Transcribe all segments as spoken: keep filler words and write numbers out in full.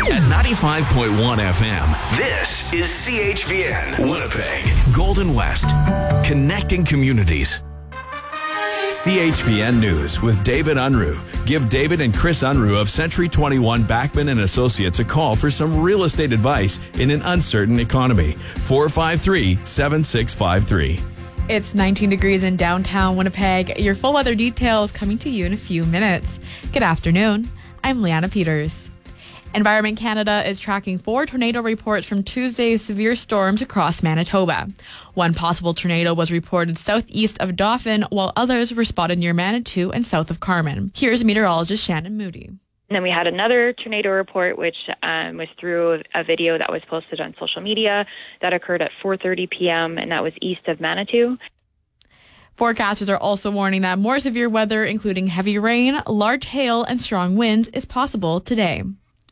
At ninety-five point one F M, this is C H V N, Winnipeg, Golden West, connecting communities. C H V N News with David Unruh. Give David and Chris Unruh of Century twenty-one Backman and Associates a call for some real estate advice in an uncertain economy. four five three, seven six five three. It's nineteen degrees in downtown Winnipeg. Your full weather details coming to you in a few minutes. Good afternoon. I'm Leanna Peters. Environment Canada is tracking four tornado reports from Tuesday's severe storms across Manitoba. One possible tornado was reported southeast of Dauphin, while others were spotted near Manitou and south of Carman. Here's meteorologist Shannon Moody. And then we had another tornado report, which um, was through a video that was posted on social media that occurred at four thirty p.m., and that was east of Manitou. Forecasters are also warning that more severe weather, including heavy rain, large hail, and strong winds, is possible today.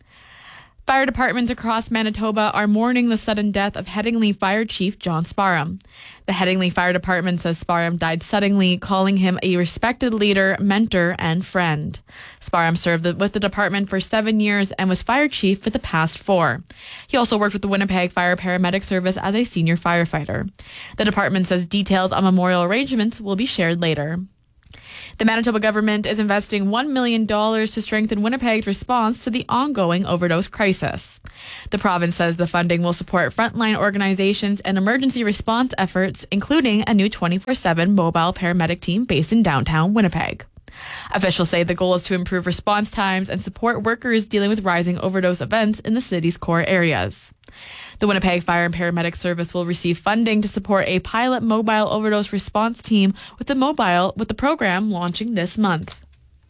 Fire departments across Manitoba are mourning the sudden death of Headingley Fire Chief John Sparham. The Headingley Fire Department says Sparham died suddenly, calling him a respected leader, mentor, and friend. Sparham served with the department for seven years and was fire chief for the past four. He also worked with the Winnipeg Fire Paramedic Service as a senior firefighter. The department says details on memorial arrangements will be shared later. The Manitoba government is investing one million dollars to strengthen Winnipeg's response to the ongoing overdose crisis. The province says the funding will support frontline organizations and emergency response efforts, including a new twenty-four seven mobile paramedic team based in downtown Winnipeg. Officials say the goal is to improve response times and support workers dealing with rising overdose events in the city's core areas. The Winnipeg Fire and Paramedic Service will receive funding to support a pilot mobile overdose response team with the mobile with the program launching this month.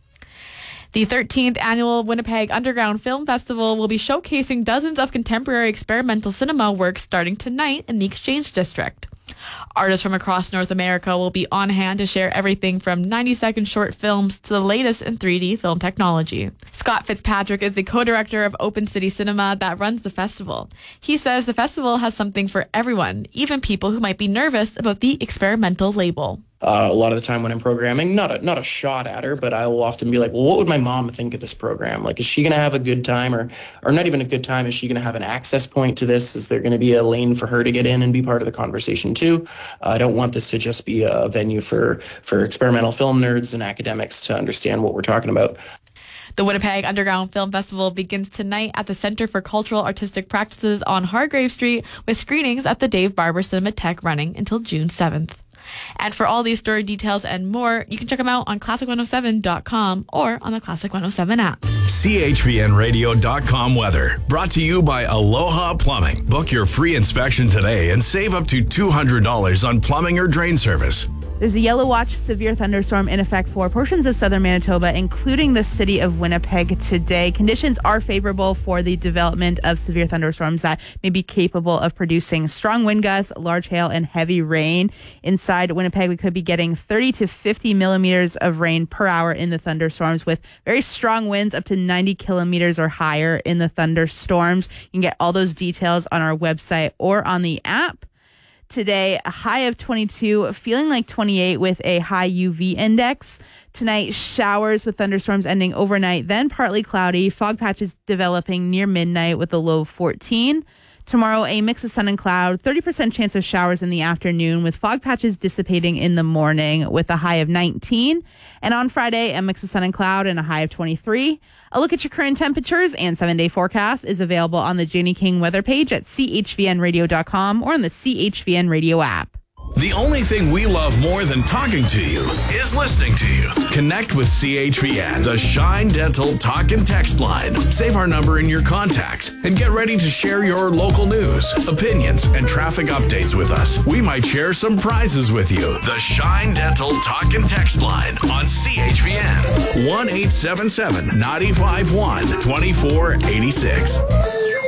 The thirteenth annual Winnipeg Underground Film Festival will be showcasing dozens of contemporary experimental cinema works starting tonight in the Exchange District. Artists from across North America will be on hand to share everything from ninety-second short films to the latest in three D film technology. Scott Fitzpatrick is the co-director of Open City Cinema that runs the festival. He says the festival has something for everyone, even people who might be nervous about the experimental label. Uh, a lot of the time when I'm programming, not a not a shot at her, but I will often be like, well, what would my mom think of this program? Like, is she going to have a good time, or or not even a good time? Is she going to have an access point to this? Is there going to be a lane for her to get in and be part of the conversation too? Uh, I don't want this to just be a venue for, for experimental film nerds and academics to understand what we're talking about. The Winnipeg Underground Film Festival begins tonight at the Centre for Cultural Artistic Practices on Hargrave Street, with screenings at the Dave Barber Cinematheque running until June seventh. And for all these story details and more, you can check them out on classic one oh seven dot com or on the Classic one oh seven app. C H V N radio dot com weather, brought to you by Aloha Plumbing. Book your free inspection today and save up to two hundred dollars on plumbing or drain service. There's a yellow watch severe thunderstorm in effect for portions of southern Manitoba, including the city of Winnipeg today. Conditions are favorable for the development of severe thunderstorms that may be capable of producing strong wind gusts, large hail, and heavy rain. Inside Winnipeg, we could be getting thirty to fifty millimeters of rain per hour in the thunderstorms, with very strong winds up to ninety kilometers or higher in the thunderstorms. You can get all those details on our website or on the app. Today, a high of twenty-two, feeling like twenty-eight with a high U V index. Tonight, showers with thunderstorms ending overnight, then partly cloudy. Fog patches developing near midnight with a low of fourteen. Tomorrow, a mix of sun and cloud, thirty percent chance of showers in the afternoon, with fog patches dissipating in the morning with a high of nineteen. And on Friday, a mix of sun and cloud and a high of twenty-three. A look at your current temperatures and seven-day forecast is available on the Janie King weather page at C H V N radio dot com or on the C H V N radio app. The only thing we love more than talking to you is listening to you. Connect with C H V N, the Shine Dental talk and text line. Save our number in your contacts and get ready to share your local news, opinions, and traffic updates with us. We might share some prizes with you. The Shine Dental talk and text line on C H V N. one eight seven seven, nine five one, two four eight six.